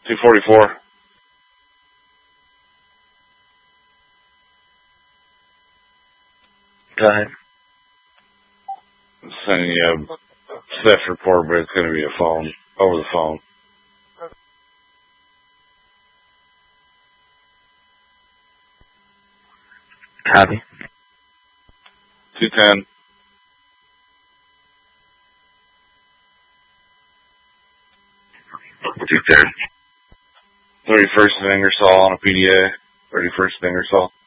244. Go ahead. I'm sending you a theft report, but it's going to be a phone, over the phone. Copy. 210. What's your third? 31st and Ingersoll on a PDA. 31st and Ingersoll.